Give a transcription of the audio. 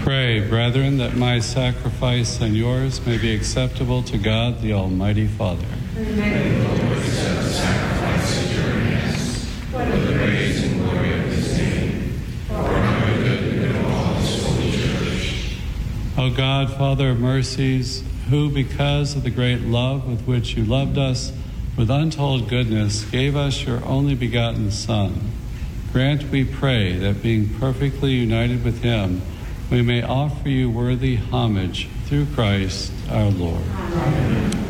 Pray, brethren, that my sacrifice and yours may be acceptable to God, the Almighty Father. May the Lord accept the sacrifice at your hands, for the praise and glory of his name, for our good and of all his holy church. O God, Father of mercies, who, because of the great love with which you loved us, with untold goodness, gave us your only begotten Son, grant, we pray, that being perfectly united with him, we may offer you worthy homage through Christ our Lord. Amen.